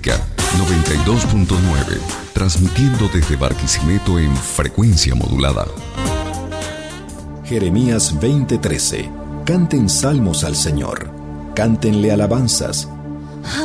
Católica 92.9, transmitiendo desde Barquisimeto en frecuencia modulada. Jeremías 20:13. Canten salmos al Señor, cántenle alabanzas,